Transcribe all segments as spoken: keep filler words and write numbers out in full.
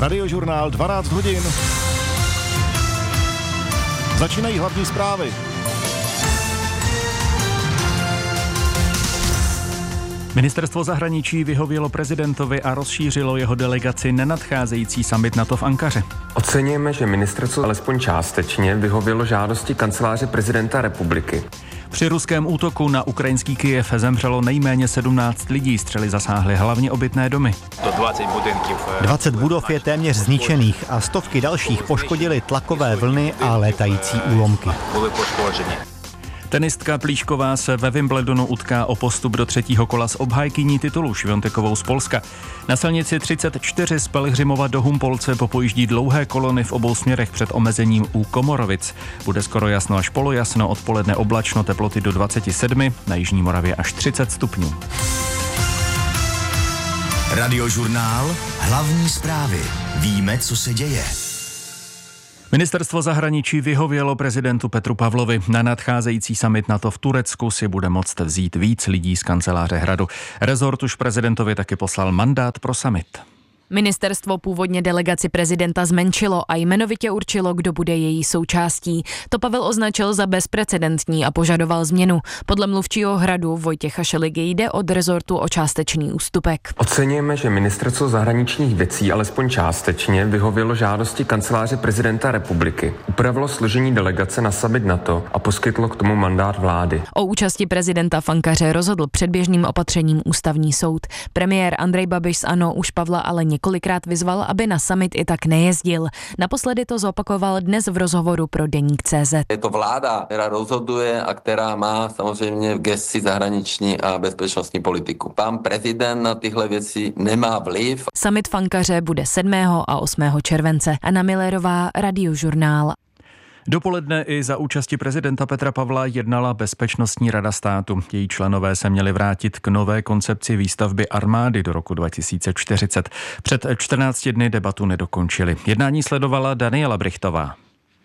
Radiožurnál dvanáct hodin. Začínají hlavní zprávy. Ministerstvo zahraničí vyhovělo prezidentovi a rozšířilo jeho delegaci na nadcházející summit NATO v Ankaře. Oceňujeme, že ministerstvo alespoň částečně vyhovělo žádosti kanceláře prezidenta republiky. Při ruském útoku na ukrajinský Kyjev zemřelo nejméně sedmnáct lidí, střely zasáhly hlavně obytné domy. dvacet budov je téměř zničených a stovky dalších poškodily tlakové vlny a létající úlomky. Tenistka Plíšková se ve Wimbledonu utká o postup do třetího kola s obhájkyní titulu Šviontekovou z Polska. Na silnici třicet čtyři z Pelhřimova do Humpolce popojíždí dlouhé kolony v obou směrech před omezením u Komorovic. Bude skoro jasno až polojasno, odpoledne oblačno, teploty do dvacet sedm, na jižní Moravě až třicet stupňů. Radiožurnál, hlavní zprávy. Víme, co se děje. Ministerstvo zahraničí vyhovělo prezidentu Petru Pavlovi. Na nadcházející summit NATO v Turecku si bude moct vzít víc lidí z kanceláře Hradu. Rezort už prezidentovi taky poslal mandát pro summit. Ministerstvo původně delegaci prezidenta zmenšilo a jmenovitě určilo, kdo bude její součástí. To Pavel označil za bezprecedentní a požadoval změnu. Podle mluvčího Hradu Vojtěcha Šeligy jde od rezortu o částečný ústupek. Oceňujeme, že ministerstvo zahraničních věcí alespoň částečně vyhovělo žádosti kanceláře prezidenta republiky, upravilo složení delegace na summit NATO a poskytlo k tomu mandát vlády. O účasti prezidenta v Ankaře rozhodl předběžným opatřením ústavní soud. Premiér Andrej Babiš z ANO už Pavla ale několikrát vyzval, aby na summit i tak nejezdil. Naposledy to zopakoval dnes v rozhovoru pro Deník tečka cé zet. Je to vláda, která rozhoduje a která má samozřejmě v gesci zahraniční a bezpečnostní politiku. Pan prezident na tyhle věci nemá vliv. Summit v Ankaře bude sedmého a osmého července. Anna Millerová, Radiožurnál. Dopoledne i za účasti prezidenta Petra Pavla jednala Bezpečnostní rada státu. Její členové se měli vrátit k nové koncepci výstavby armády do roku dva tisíce čtyřicet. Před čtrnácti dny debatu nedokončili. Jednání sledovala Daniela Brichtová.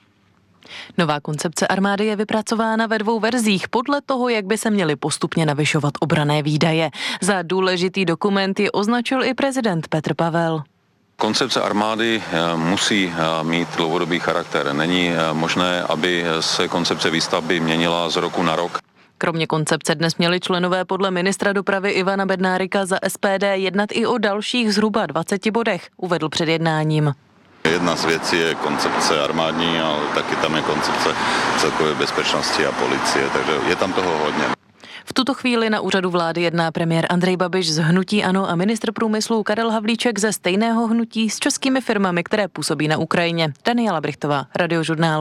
Nová koncepce armády je vypracována ve dvou verzích podle toho, jak by se měly postupně navyšovat obranné výdaje. Za důležitý dokument ji označil i prezident Petr Pavel. Koncepce armády musí mít dlouhodobý charakter. Není možné, aby se koncepce výstavby měnila z roku na rok. Kromě koncepce dnes měli členové podle ministra dopravy Ivana Bednárika za es pé dé jednat i o dalších zhruba dvaceti bodech, uvedl před jednáním. Jedna z věcí je koncepce armádní, ale taky tam je koncepce celkové bezpečnosti a policie, takže je tam toho hodně. V tuto chvíli na úřadu vlády jedná premiér Andrej Babiš z hnutí ANO a ministr průmyslu Karel Havlíček ze stejného hnutí s českými firmami, které působí na Ukrajině. Daniela Brichtová, Radiožurnál.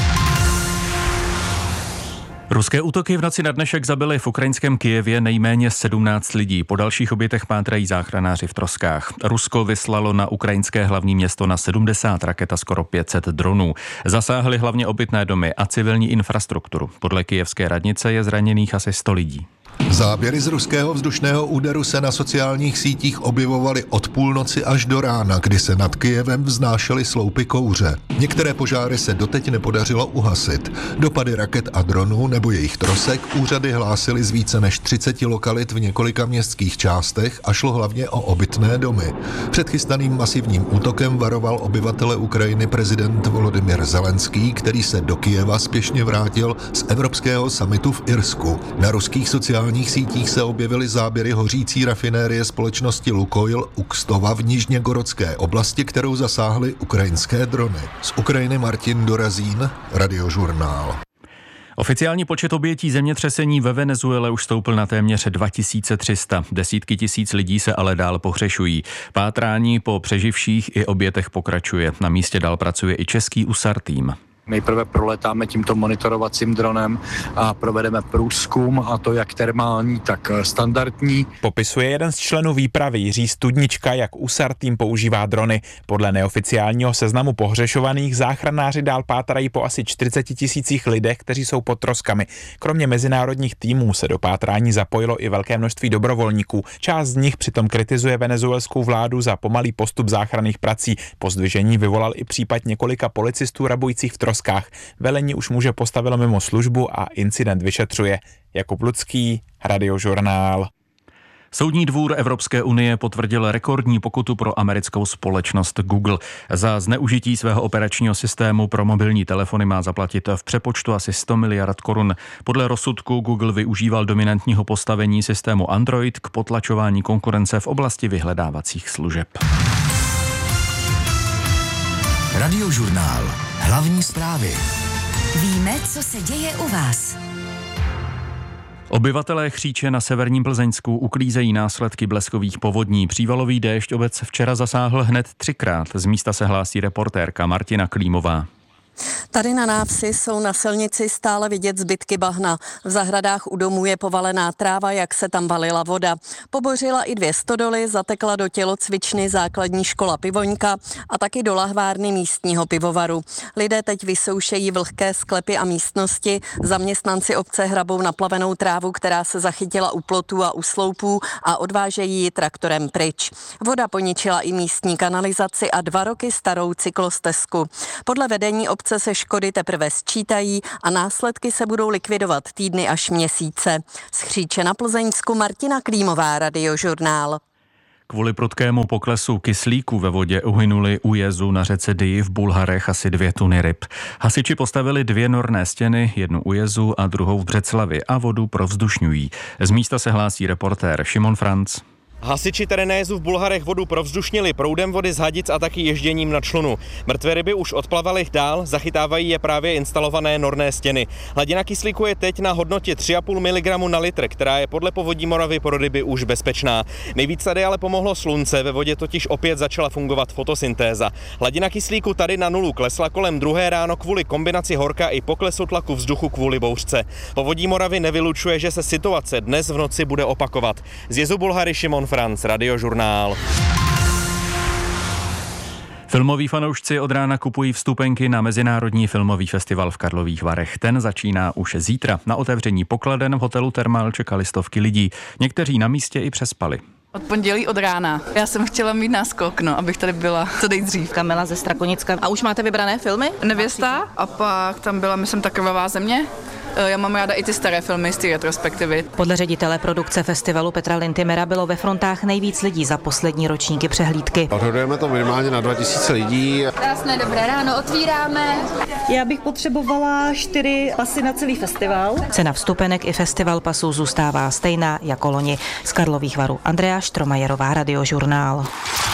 Ruské útoky v noci na dnešek zabily v ukrajinském Kyjevě nejméně sedmnáct lidí. Po dalších obětech pátrají záchranáři v troskách. Rusko vyslalo na ukrajinské hlavní město na sedmdesát raket a skoro pět set dronů. Zasáhly hlavně obytné domy a civilní infrastrukturu. Podle kyjevské radnice je zraněných asi sto lidí. Záběry z ruského vzdušného úderu se na sociálních sítích objevovaly od půlnoci až do rána, kdy se nad Kyjevem vznášely sloupy kouře. Některé požáry se doteď nepodařilo uhasit. Dopady raket a dronů nebo jejich trosek úřady hlásily z více než třiceti lokalit v několika městských částech a šlo hlavně o obytné domy. Před chystaným masivním útokem varoval obyvatele Ukrajiny prezident Volodymyr Zelenský, který se do Kyjeva spěšně vrátil z evropského summitu v Irsku. Na ruských sociálních sociálních sítích se objevily záběry hořící rafinérie společnosti Lukoil u Kstova v Nižněgorodské oblasti, kterou zasáhly ukrajinské drony. Z Ukrajiny Martin Dorazín, Radiožurnál. Oficiální počet obětí zemětřesení ve Venezuele už stoupl na téměř dva tisíce tři sta. Desítky tisíc lidí se ale dál pohřešují. Pátrání po přeživších i obětech pokračuje. Na místě dál pracuje i český U S A R tým. Nejprve proletáme tímto monitorovacím dronem a provedeme průzkum, a to jak termální, tak standardní. Popisuje jeden z členů výpravy Jiří Studnička, jak U S A R tým používá drony. Podle neoficiálního seznamu pohřešovaných záchranáři dál pátrají po asi čtyřiceti tisících lidech, kteří jsou pod troskami. Kromě mezinárodních týmů se do pátrání zapojilo i velké množství dobrovolníků. Část z nich přitom kritizuje venezuelskou vládu za pomalý postup záchranných prací. Pozdvižení vyvolal i případ několika policistů rabujících v troskách. Velení už muže postavilo mimo službu a incident vyšetřuje. Jakub Lucký, Radiožurnál. Soudní dvůr Evropské unie potvrdil rekordní pokutu pro americkou společnost Google. Za zneužití svého operačního systému pro mobilní telefony má zaplatit v přepočtu asi sto miliard korun. Podle rozsudku Google využíval dominantního postavení systému Android k potlačování konkurence v oblasti vyhledávacích služeb. Radiožurnál. Hlavní zprávy. Víme, co se děje u vás. Obyvatelé Chříče na severním Plzeňsku uklízejí následky bleskových povodní. Přívalový déšť obec včera zasáhl hned třikrát. Z místa se hlásí reportérka Martina Klímová. Tady na návsi jsou na silnici stále vidět zbytky bahna. V zahradách u domů je povalená tráva, jak se tam valila voda. Pobořila i dvě stodoly, zatekla do tělocvičny základní škola Pivoňka a taky do lahvárny místního pivovaru. Lidé teď vysoušejí vlhké sklepy a místnosti. Zaměstnanci obce hrabou naplavenou trávu, která se zachytila u plotů a u sloupů, a odvážejí ji traktorem pryč. Voda poničila i místní kanalizaci a dva roky starou cyklostezku. Podle vedení obce se škody teprve sčítají a následky se budou likvidovat týdny až měsíce. Z Chříče na Plzeňsku Martina Klímová, Radiožurnál. Kvůli prudkému poklesu kyslíku ve vodě uhynuli u jezu na řece Dyji v Bulharech asi dvě tuny ryb. Hasiči postavili dvě norné stěny, jednu u jezu a druhou v Břeclavi, a vodu provzdušňují. Z místa se hlásí reportér Šimon Franc. Hasiči tady na jezu v Bulharech vodu provzdušnili proudem vody z hadic a taky ježděním na člunu. Mrtvé ryby už odplavaly dál, zachytávají je právě instalované norné stěny. Hladina kyslíku je teď na hodnotě tři a půl miligramu na litr, která je podle Povodí Moravy pro ryby už bezpečná. Nejvíc tady ale pomohlo slunce, ve vodě totiž opět začala fungovat fotosyntéza. Hladina kyslíku tady na nulu klesla kolem druhé ráno kvůli kombinaci horka i poklesu tlaku vzduchu kvůli bouřce. Povodí Moravy nevylučuje, že se situace dnes v noci bude opakovat. Z jezu Bulhary Šimon Franc, Radiožurnál. Filmoví fanoušci od rána kupují vstupenky na Mezinárodní filmový festival v Karlových Varech. Ten začíná už zítra. Na otevření pokladen v hotelu Thermal čekali stovky lidí. Někteří na místě i přespali. Od pondělí od rána. Já jsem chtěla mít náskok, no, abych tady byla co nejdřív. Kamila ze Strakonicka. A už máte vybrané filmy? Nevěsta a pak tam byla, myslím, Ta krvavá země. Já mám ráda i ty staré filmy z té retrospektivy. Podle ředitele produkce festivalu Petra Lintimera bylo ve frontách nejvíc lidí za poslední ročníky přehlídky. Odhodujeme to minimálně na dva tisíce lidí. Krásné dobré ráno, otvíráme. Já bych potřebovala čtyři pasy na celý festival. Cena vstupenek i festival pasů zůstává stejná jako loni. Z Karlových Varů Andrea Štromajerová, Radiožurnál.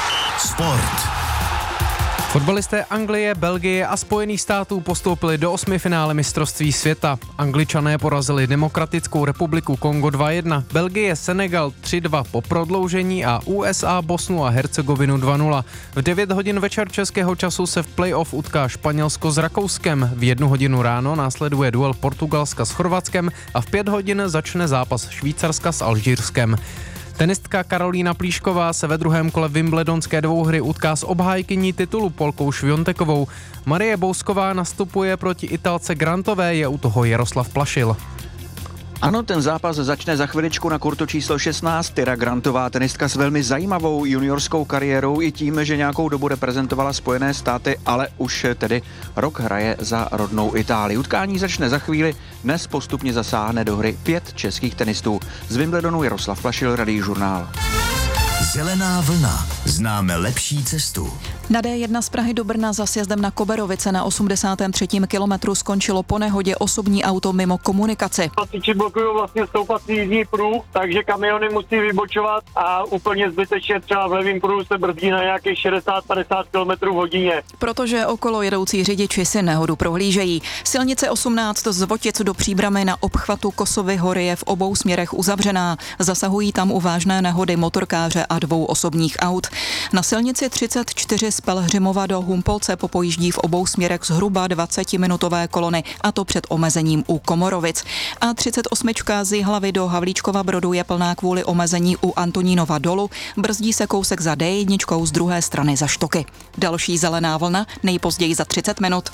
Sport. Fotbalisté Anglie, Belgie a Spojených států postoupili do osmifinále mistrovství světa. Angličané porazili Demokratickou republiku Kongo dva jedna, Belgie Senegal tři dva po prodloužení a U S A Bosnu a Hercegovinu dva nula. V devět hodin večer českého času se v playoff utká Španělsko s Rakouskem. V jednu hodinu ráno následuje duel Portugalska s Chorvatskem a v pět hodin začne zápas Švýcarska s Alžírskem. Tenistka Karolína Plíšková se ve druhém kole wimbledonské dvouhry utká s obhájkyní titulu Polkou Šviontekovou. Marie Bousková nastupuje proti Italce Grantové, je u toho Jaroslav Plašil. Ano, ten zápas začne za chviličku na kurtu číslo šestnáct. Tyra Grantová, tenistka s velmi zajímavou juniorskou kariérou i tím, že nějakou dobu reprezentovala Spojené státy, ale už tedy rok hraje za rodnou Itálii. Utkání začne za chvíli, dnes postupně zasáhne do hry pět českých tenistů. Z Wimbledonu Jaroslav Plašil, Radiožurnál. Zelená vlna. Známe lepší cestu. Na D jedna z Prahy do Brna za sjezdem na Koberovice na osmdesátém třetím kilometru skončilo po nehodě osobní auto mimo komunikaci. Hasiči blokují vlastně stoupací jízdní pruh, takže kamiony musí vybočovat a úplně zbytečně třeba v levém pruhu se brzdí na nějakých šedesát padesát kilometrů v hodině. Protože okolo jedoucí řidiči si nehodu prohlížejí. Silnice osmnáct z Votic do Příbramy na obchvatu Kosovy hory je v obou směrech uzavřená. Zasahují tam u vážné nehody motorkáře a dvou osobních aut. Na silnici třicet čtyři z Pelhřimova do Humpolce popojíždí v obou směrech zhruba dvacetiminutové kolony, a to před omezením u Komorovic. A třicet osm z Jihlavy do Havlíčkova Brodu je plná kvůli omezení u Antonínova dolu, brzdí se kousek za D jedna z druhé strany za Štoky. Další zelená vlna nejpozději za třicet minut.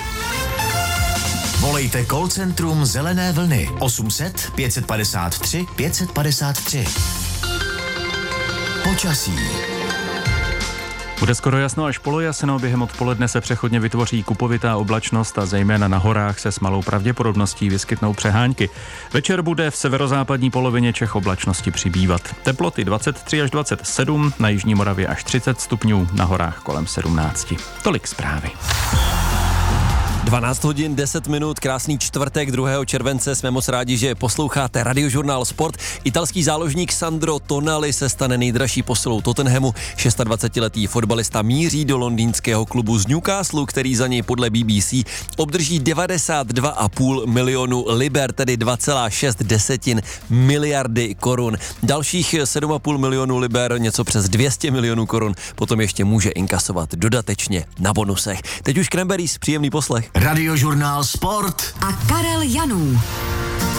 Volejte call centrum Zelené vlny osm set pět padesát tři pět padesát tři. Počasí. Bude skoro jasno až polojasno, během odpoledne se přechodně vytvoří kupovitá oblačnost a zejména na horách se s malou pravděpodobností vyskytnou přehánky. Večer bude v severozápadní polovině Čech oblačnosti přibývat. Teploty dvacet tři až dvacet sedm, na jižní Moravě až třicet stupňů, na horách kolem sedmnáct. Tolik zprávy. dvanáct hodin deset minut, krásný čtvrtek druhého července. Jsme moc rádi, že posloucháte Radiožurnál Sport. Italský záložník Sandro Tonali se stane nejdražší posilou Tottenhamu. dvacetišestiletý fotbalista míří do londýnského klubu z Newcastle, který za něj podle B B C obdrží devadesát dva a půl milionu liber, tedy dva celá šest desetin miliardy korun. Dalších sedm a půl milionu liber, něco přes dvě stě milionů korun, potom ještě může inkasovat dodatečně na bonusech. Teď už Cranberries, příjemný poslech. Radiožurnál Sport a Karel Janů.